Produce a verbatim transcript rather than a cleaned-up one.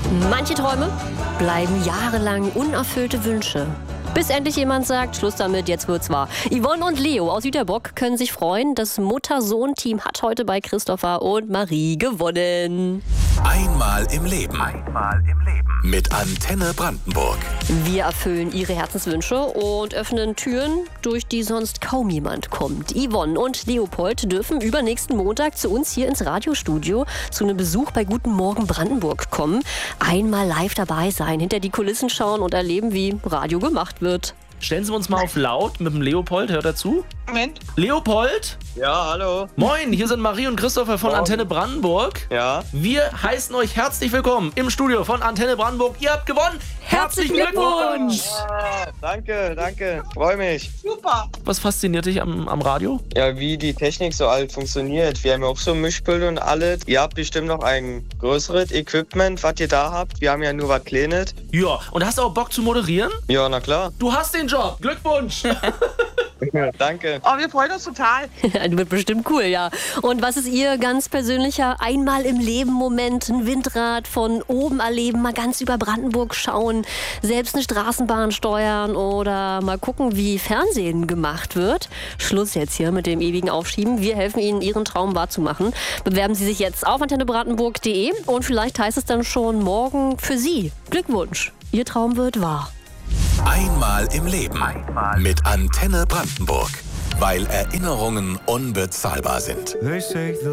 Manche Träume bleiben jahrelang unerfüllte Wünsche. Bis endlich jemand sagt, Schluss damit, jetzt wird's wahr. Yvonne und Leo aus Jüterbock können sich freuen. Das Mutter-Sohn-Team hat heute bei Christopher und Marie gewonnen. Einmal im Leben. Einmal im Leben. Mit Antenne Brandenburg. Wir erfüllen ihre Herzenswünsche und öffnen Türen, durch die sonst kaum jemand kommt. Yvonne und Leopold dürfen übernächsten Montag zu uns hier ins Radiostudio zu einem Besuch bei Guten Morgen Brandenburg kommen. Einmal live dabei sein, hinter die Kulissen schauen und erleben, wie Radio gemacht wird. Stellen Sie uns mal auf laut mit dem Leopold, hört er zu? Moment. Leopold? Ja, hallo. Moin, hier sind Marie und Christopher von Morgen. Antenne Brandenburg. Ja. Wir heißen euch herzlich willkommen im Studio von Antenne Brandenburg. Ihr habt gewonnen. Herzlichen Glückwunsch! Ah, danke, danke. Freue mich. Super. Was fasziniert dich am, am Radio? Ja, wie die Technik so alt funktioniert. Wir haben ja auch so Mischpult und alles. Ihr habt bestimmt noch ein größeres Equipment, was ihr da habt. Wir haben ja nur was Kleines. Ja, und hast du auch Bock zu moderieren? Ja, na klar. Du hast den Job. Glückwunsch! Danke. Oh, wir freuen uns total. Das wird bestimmt cool, ja. Und was ist Ihr ganz persönlicher Einmal im Leben Moment? Ein Windrad von oben erleben, mal ganz über Brandenburg schauen, selbst eine Straßenbahn steuern oder mal gucken, wie Fernsehen gemacht wird. Schluss jetzt hier mit dem ewigen Aufschieben. Wir helfen Ihnen, Ihren Traum wahrzumachen. Bewerben Sie sich jetzt auf antenne brandenburg punkt de und vielleicht heißt es dann schon morgen für Sie. Glückwunsch, Ihr Traum wird wahr. Einmal im Leben. Einmal. Mit Antenne Brandenburg. Weil Erinnerungen unbezahlbar sind.